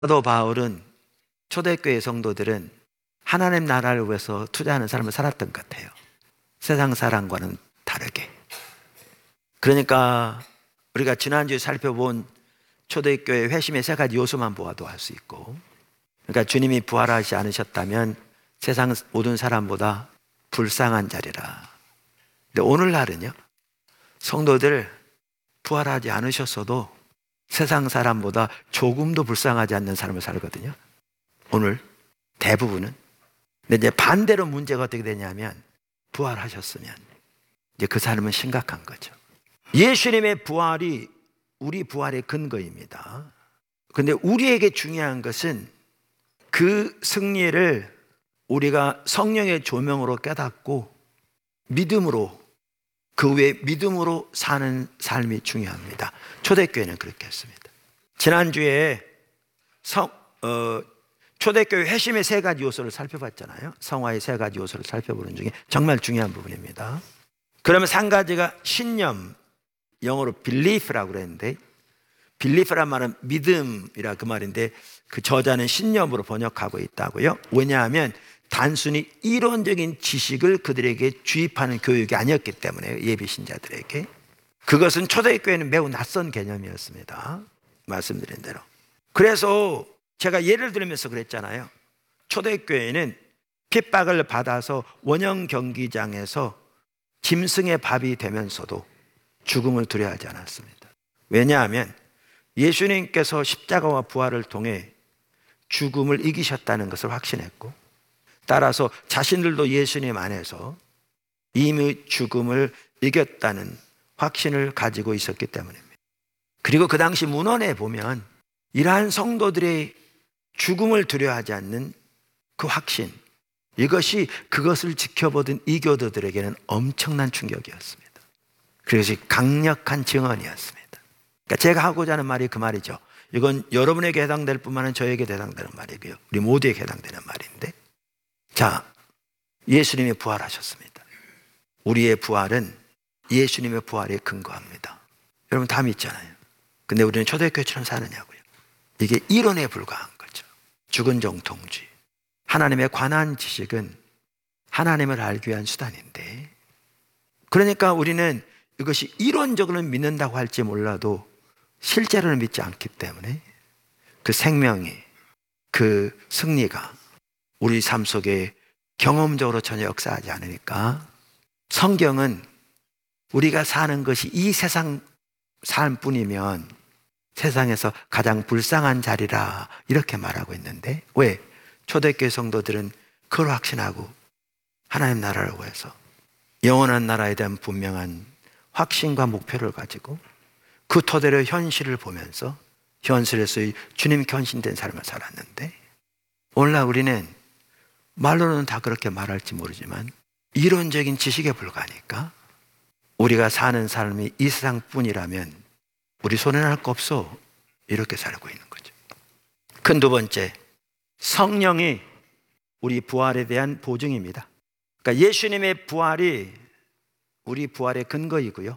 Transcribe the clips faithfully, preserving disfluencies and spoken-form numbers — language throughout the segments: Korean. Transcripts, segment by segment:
사도 바울은 초대교회 성도들은 하나님 나라를 위해서 투자하는 삶을 살았던 것 같아요. 세상 사람과는 다르게. 그러니까 우리가 지난주에 살펴본 초대교회 회심의 세 가지 요소만 보아도 알 수 있고, 그러니까 주님이 부활하지 않으셨다면 세상 모든 사람보다 불쌍한 자리라. 근데 오늘날은요, 성도들 부활하지 않으셨어도 세상 사람보다 조금도 불쌍하지 않는 삶을 살거든요, 오늘 대부분은. 근데 이제 반대로 문제가 어떻게 되냐면, 부활하셨으면 이제 그 삶은 심각한 거죠. 예수님의 부활이 우리 부활의 근거입니다. 근데 우리에게 중요한 것은 그 승리를 우리가 성령의 조명으로 깨닫고 믿음으로, 그 외에 믿음으로 사는 삶이 중요합니다. 초대교회는 그렇게 했습니다. 지난주에 성, 어, 초대교회 회심의 세 가지 요소를 살펴봤잖아요. 성화의 세 가지 요소를 살펴보는 중에 정말 중요한 부분입니다. 그러면 한 가지가 신념, 영어로 belief라고 그랬는데, belief란 말은 믿음이라 그 말인데, 그 저자는 신념으로 번역하고 있다고요. 왜냐하면 단순히 이론적인 지식을 그들에게 주입하는 교육이 아니었기 때문에, 예비 신자들에게. 그것은 초대교회는 매우 낯선 개념이었습니다, 말씀드린 대로. 그래서 제가 예를 들면서 그랬잖아요. 초대교회는 핍박을 받아서 원형 경기장에서 짐승의 밥이 되면서도 죽음을 두려워하지 않았습니다. 왜냐하면 예수님께서 십자가와 부활을 통해 죽음을 이기셨다는 것을 확신했고, 따라서 자신들도 예수님 안에서 이미 죽음을 이겼다는 확신을 가지고 있었기 때문입니다. 그리고 그 당시 문헌에 보면 이러한 성도들의 죽음을 두려워하지 않는 그 확신, 이것이 그것을 지켜보던 이교도들에게는 엄청난 충격이었습니다. 그것이 강력한 증언이었습니다. 그러니까 제가 하고자 하는 말이 그 말이죠. 이건 여러분에게 해당될 뿐만 아니라 저에게 해당되는 말이고요, 우리 모두에게 해당되는 말인데, 자, 예수님이 부활하셨습니다. 우리의 부활은 예수님의 부활에 근거합니다. 여러분 다 믿잖아요. 근데 우리는 초대교회처럼 사느냐고요. 이게 이론에 불과한 거죠. 죽은 정통주의. 하나님에 관한 지식은 하나님을 알기 위한 수단인데, 그러니까 우리는 이것이 이론적으로는 믿는다고 할지 몰라도 실제로는 믿지 않기 때문에 그 생명이, 그 승리가 우리 삶 속에 경험적으로 전혀 역사하지 않으니까 성경은 우리가 사는 것이 이 세상 삶뿐이면 세상에서 가장 불쌍한 자리라 이렇게 말하고 있는데, 왜? 초대교회 성도들은 그걸 확신하고 하나님 나라를 위해서 영원한 나라에 대한 분명한 확신과 목표를 가지고 그 토대로 현실을 보면서 현실에서의 주님 헌신된 삶을 살았는데, 오늘날 우리는 말로는 다 그렇게 말할지 모르지만 이론적인 지식에 불과하니까 우리가 사는 삶이 이 세상뿐이라면 우리 손에 날 거 없어, 이렇게 살고 있는 거죠. 큰 두 번째, 성령이 우리 부활에 대한 보증입니다. 그러니까 예수님의 부활이 우리 부활의 근거이고요,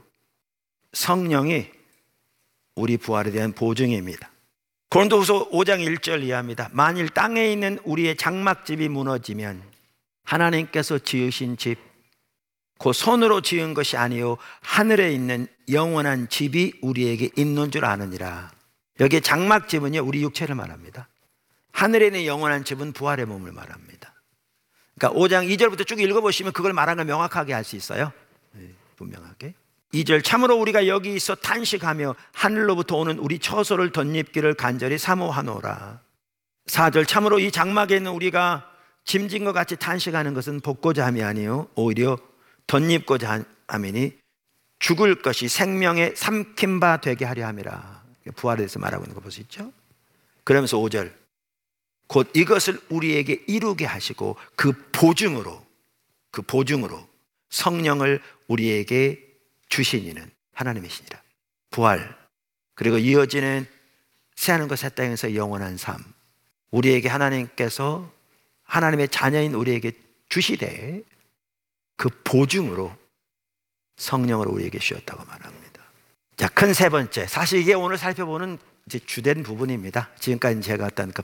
성령이 우리 부활에 대한 보증입니다. 고린도후서 오 장 일 절 이하입니다. 만일 땅에 있는 우리의 장막집이 무너지면 하나님께서 지으신 집, 그 손으로 지은 것이 아니요 하늘에 있는 영원한 집이 우리에게 있는 줄 아느니라. 여기에 장막집은요, 우리 육체를 말합니다. 하늘에 있는 영원한 집은 부활의 몸을 말합니다. 그러니까 오 장 이 절부터 쭉 읽어보시면 그걸 말하는 걸 명확하게 알 수 있어요. 네, 분명하게. 이 절, 참으로 우리가 여기 있어 탄식하며 하늘로부터 오는 우리 처소를 덧입기를 간절히 사모하노라. 사 절, 참으로 이 장막에 있는 우리가 짐진 것 같이 탄식하는 것은 복고자 함이 아니요 오히려 덧입고자 함이니 죽을 것이 생명의 삼킨 바 되게 하려 함이라. 부활에 대해서 말하고 있는 거 보시죠. 그러면서 오 절, 곧 이것을 우리에게 이루게 하시고 그 보증으로, 그 보증으로 성령을 우리에게 주시니는 하나님이시니라. 부활, 그리고 이어지는 새하늘과 새 땅에서 영원한 삶, 우리에게 하나님께서 하나님의 자녀인 우리에게 주시되 그 보증으로 성령을 우리에게 주셨다고 말합니다. 자, 큰 세 번째, 사실 이게 오늘 살펴보는 이제 주된 부분입니다. 지금까지 제가 어떤 그